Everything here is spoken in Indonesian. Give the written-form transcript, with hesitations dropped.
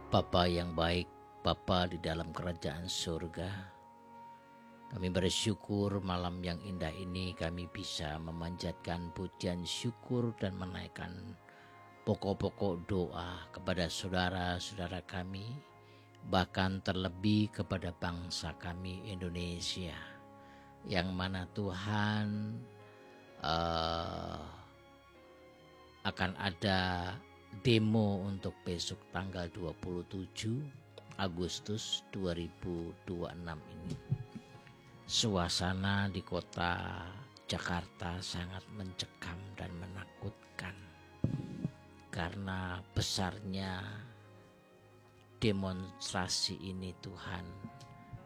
Bapa yang baik, Bapa di dalam kerajaan surga, kami bersyukur malam yang indah ini kami bisa memanjatkan pujian syukur dan menaikkan pokok-pokok doa kepada saudara-saudara kami, bahkan terlebih kepada bangsa kami Indonesia, yang mana Tuhan akan ada demo untuk besok tanggal 27 Agustus 2026 ini. Suasana di kota Jakarta sangat mencekam dan menakutkan karena besarnya demonstrasi ini Tuhan.